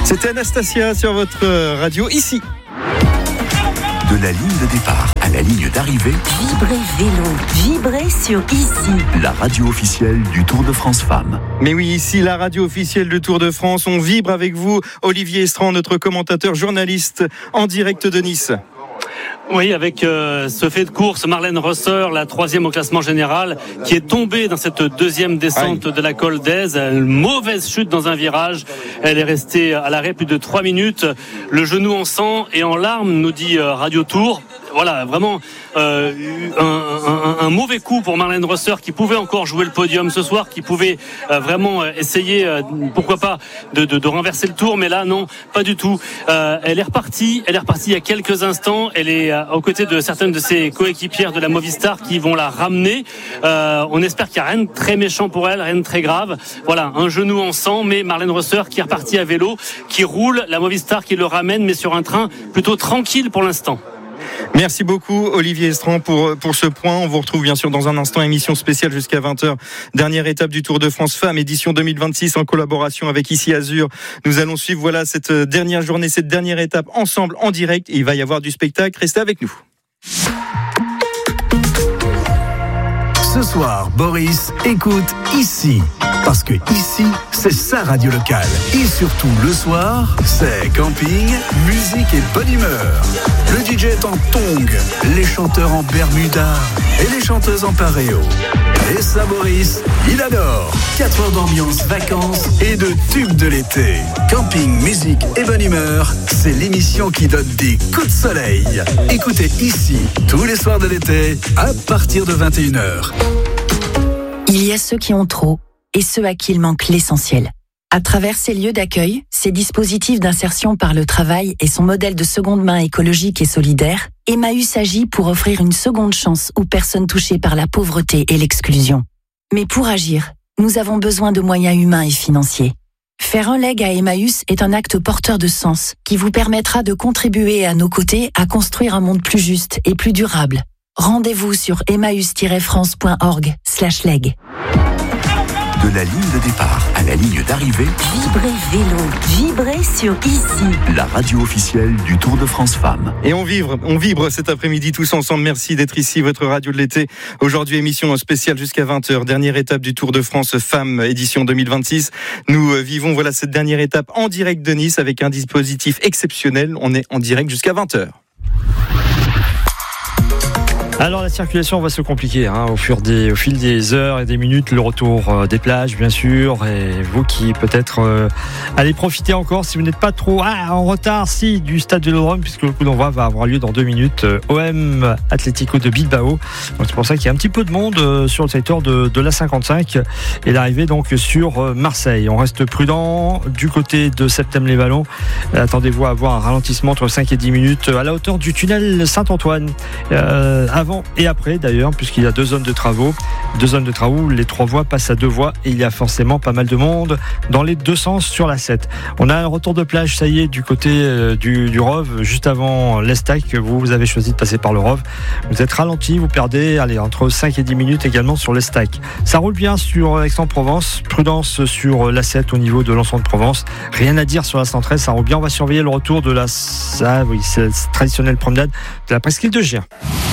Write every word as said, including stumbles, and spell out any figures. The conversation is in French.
C'était Anastasia sur votre radio, ici. De la ligne de départ à la ligne d'arrivée, Vibrez vélo, vibrez sur Ici. La radio officielle du Tour de France Femmes. Mais oui, ici, la radio officielle du Tour de France. On vibre avec vous, Olivier Estrand, notre commentateur journaliste en direct de Nice. Oui, avec euh, ce fait de course, Marlène Rosser, la troisième au classement général, qui est tombée dans cette deuxième descente Aïe. de la Col d'Èze. Une mauvaise chute dans un virage. Elle est restée à l'arrêt plus de trois minutes. Le genou en sang et en larmes, nous dit euh, Radio Tour. Voilà, vraiment euh, un, un, un mauvais coup pour Marlène Rosser, qui pouvait encore jouer le podium ce soir, qui pouvait euh, vraiment essayer, euh, pourquoi pas, de, de, de renverser le tour, mais là non, pas du tout. Euh, elle est repartie, elle est repartie il y a quelques instants. Elle est euh, aux côtés de certaines de ses coéquipières de la Movistar qui vont la ramener. Euh, on espère qu'il n'y a rien de très méchant pour elle, rien de très grave. Voilà, un genou en sang, mais Marlène Rosser qui est repartie à vélo, qui roule, la Movistar qui le ramène, mais sur un train plutôt tranquille pour l'instant. Merci beaucoup Olivier Estrand pour, pour ce point. On vous retrouve bien sûr dans un instant, émission spéciale jusqu'à vingt heures. Dernière étape du Tour de France Femmes, édition deux mille vingt-six en collaboration avec Ici Azur. Nous allons suivre voilà, cette dernière journée, cette dernière étape ensemble en direct. Et il va y avoir du spectacle. Restez avec nous. Ce soir, Boris écoute Ici. Parce que ici, c'est sa radio locale. Et surtout, le soir, c'est camping, musique et bonne humeur. Le D J est en tongs, les chanteurs en bermuda et les chanteuses en pareo. Et ça, Boris, il adore. quatre heures d'ambiance, vacances et de tubes de l'été. Camping, musique et bonne humeur, c'est l'émission qui donne des coups de soleil. Écoutez Ici, tous les soirs de l'été, à partir de vingt et une heures. Il y a ceux qui ont trop et ceux à qui il manque l'essentiel. À travers ces lieux d'accueil, ces dispositifs d'insertion par le travail et son modèle de seconde main écologique et solidaire, Emmaüs agit pour offrir une seconde chance aux personnes touchées par la pauvreté et l'exclusion. Mais pour agir, nous avons besoin de moyens humains et financiers. Faire un leg à Emmaüs est un acte porteur de sens qui vous permettra de contribuer à nos côtés à construire un monde plus juste et plus durable. Rendez-vous sur emmaüs tiret france point org slash leg. De la ligne de départ à la ligne d'arrivée, Vibrez vélo, vibrez sur Ici. La radio officielle du Tour de France Femmes. Et on vibre, on vibre cet après-midi tous ensemble. Merci d'être ici, votre radio de l'été. Aujourd'hui, émission spéciale jusqu'à vingt heures. Dernière étape du Tour de France Femmes, édition deux mille vingt-six. Nous vivons voilà cette dernière étape en direct de Nice avec un dispositif exceptionnel. On est en direct jusqu'à vingt heures. Alors la circulation va se compliquer hein, au, fur des, au fil des heures et des minutes, le retour euh, des plages bien sûr, et vous qui peut-être euh, allez profiter encore si vous n'êtes pas trop ah, en retard si du stade de Vélodrome, puisque le coup d'envoi va avoir lieu dans deux minutes, euh, O M Atlético de Bilbao. Donc c'est pour ça qu'il y a un petit peu de monde euh, sur le secteur de, de l'A cinquante-cinq et l'arrivée donc sur euh, Marseille. On reste prudent du côté de Septem-les-Vallons. Attendez-vous à avoir un ralentissement entre cinq et dix minutes à la hauteur du tunnel Saint-Antoine. Euh, avant et après d'ailleurs, puisqu'il y a deux zones de travaux deux zones de travaux, les trois voies passent à deux voies et il y a forcément pas mal de monde dans les deux sens sur la sept. On a un retour de plage, ça y est, du côté euh, du, du Rove, juste avant l'Estac. Vous, vous avez choisi de passer par le Rove, vous êtes ralenti, vous perdez allez, entre cinq et dix minutes également sur l'Estac. Ça roule bien sur Aix-en-Provence, prudence sur l'A sept au niveau de l'ensemble de Provence, rien à dire sur la cent treize, ça roule bien. On va surveiller le retour de la ah, oui, c'est traditionnelle promenade de la presqu'île de Gien.